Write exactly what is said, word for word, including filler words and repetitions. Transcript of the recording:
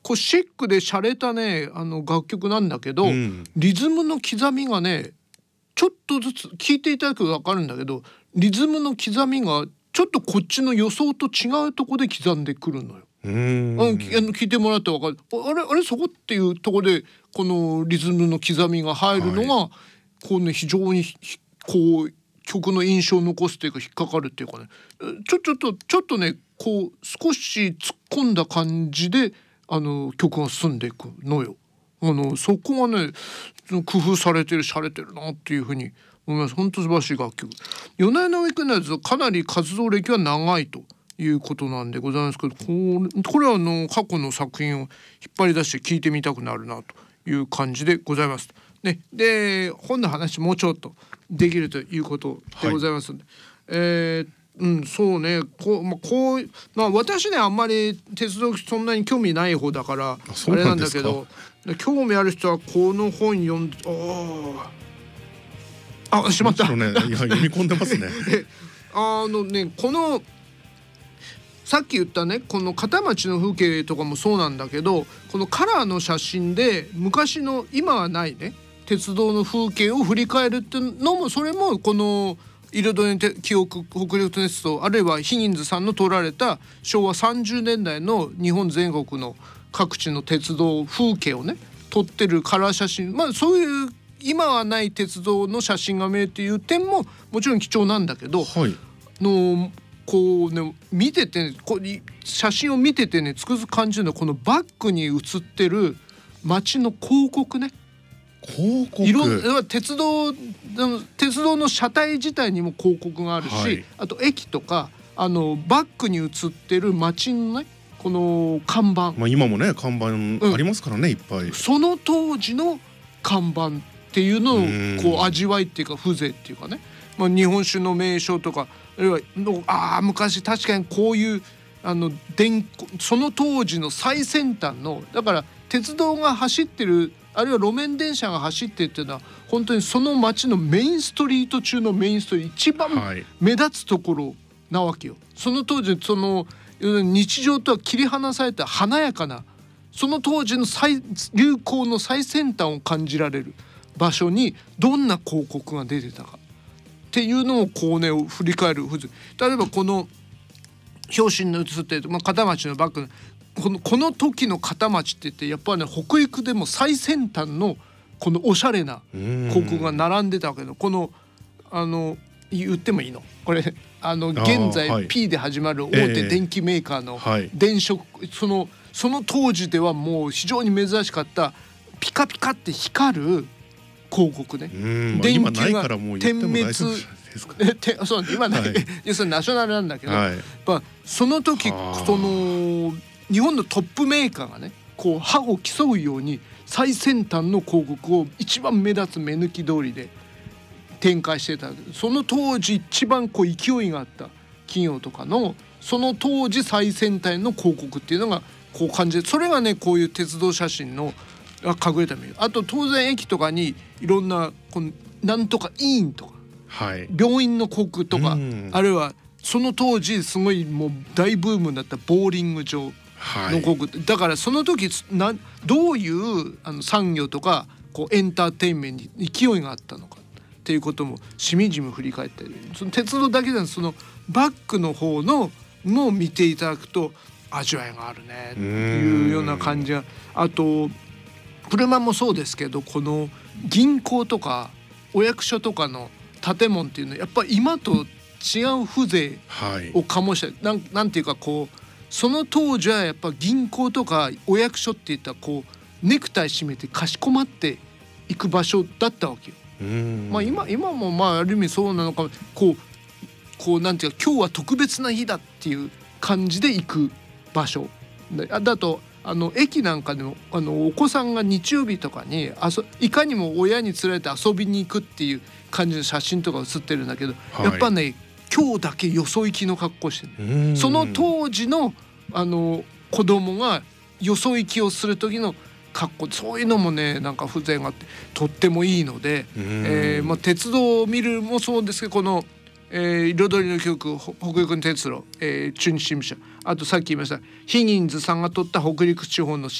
こうシックで洒落たねあの楽曲なんだけど、うん、リズムの刻みがねちょっとずつ聴いていただくと分かるんだけど、リズムの刻みがちょっとこっちの予想と違うとこで刻んでくるのよ。うーん、あの聞いてもらって分かる。あれあれそこっていうとこでこのリズムの刻みが入るのが、はい、こうね非常にこう曲の印象を残すというか引っかかるっていうかね、ちょちょっとちょっとねこう少し突っ込んだ感じであの曲が進んでいくのよ。あのそこがね工夫されてる洒落てるなっていうふうに思います。本当素晴らしい楽曲。夜な夜なウィークのやつはかなり活動歴は長いということなんでございますけど、これ、これはあの過去の作品を引っ張り出して聞いてみたくなるなという感じでございます。ね、で本の話もうちょっとできるということでございますので、はい、えーうん、そうねこう、まあこうまあ、私ねあんまり鉄道そんなに興味ない方だからあれなんだけど、興味ある人はこの本読んでああしまった、 ね、いや読み込んでますねあのねこのさっき言ったねこの片町の風景とかもそうなんだけど、このカラーの写真で昔の今はないね鉄道の風景を振り返るっていうのも、それもこの彩りの記憶北陸鉄道あるいはヒギンズさんの撮られたしょうわさんじゅうねんだいの日本全国の各地の鉄道風景をね撮ってるカラー写真、まあそういう今はない鉄道の写真が見えるっていう点ももちろん貴重なんだけど、はい、のこうね見てて、ね、こう写真を見ててねつくづく感じるのはこのバックに写ってる街の広告ね。 広告いろんな鉄道鉄道の車体自体にも広告があるし、はい、あと駅とかあのバックに写ってる街のねこの看板、 まあ、今もね看板ありますからね、うん、いっぱい。 その当時の看板っていうのをこう味わいっていうか風情っていうかね、まあ、日本酒の名称とかあるいはあ昔確かにこういうあの電その当時の最先端のだから鉄道が走ってるあるいは路面電車が走ってっていうのは本当にその街のメインストリート中のメインストリート一番目立つところなわけよ。その当時その日常とは切り離された華やかなその当時の最流行の最先端を感じられる場所にどんな広告が出てたかっていうのをこうね振り返る。例えばこの表紙に写っている、まあ、片町のバッグのこの、この時の片町って言ってやっぱりね北陸でも最先端のこのおしゃれな広告が並んでたわけど、このあの言ってもいいのこれあの現在 P で始まる大手電機メーカーの電飾、えー、そのその当時ではもう非常に珍しかったピカピカって光る広告ね。 電気が点滅そう今ね、はい、要するにナショナルなんだけど、はい、やっぱその時その日本のトップメーカーがねこう歯を競うように最先端の広告を一番目立つ目抜き通りで展開してた。その当時一番こう勢いがあった企業とかのその当時最先端の広告っていうのがこう感じで、それがねこういう鉄道写真の隠れた目。あと当然駅とかにいろんなこのなんとか医院とか、はい、病院の広告とか、あるいはその当時すごいもう大ブームだったボーリング場の広告、はい、だからその時などういうあの産業とかこうエンターテインメントに勢いがあったのかっていうこともしみじみ振り返ってその鉄道だけでなくそのバックの方のも見ていただくと味わいがあるねっていうような感じが。あと車もそうですけどこの銀行とかお役所とかの建物っていうのはやっぱり今と違う風情を醸した、はい、なん、なんていうかこうその当時はやっぱ銀行とかお役所っていったらこうネクタイ締めてかしこまっていく場所だったわけよ。まあ今、今もまあある意味そうなのかこうこうなんていうか今日は特別な日だっていう感じで行く場所だとあの駅なんかでもあのお子さんが日曜日とかに遊いかにも親に連れて遊びに行くっていう感じの写真とか写ってるんだけど、はい、やっぱね今日だけよそ行きの格好してる。その当時のあの子供がよそ行きをする時の格好、そういうのもねなんか風情があってとってもいいので、えーまあ、鉄道を見るもそうですけどこの、えー、彩りの曲北陸の鉄路、えー、中日新聞社、あとさっき言いましたヒギンズさんが撮った北陸地方の